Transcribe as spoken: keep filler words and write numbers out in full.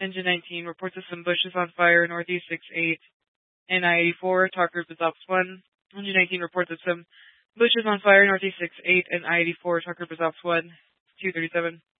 Engine nineteen, reports of some bushes on fire northeast six eight and I eighty-four, talk group is Ops one. Engine nineteen, reports of some bushes on fire northeast six eight and I eighty-four, talk group is Ops one, two thirty-seven.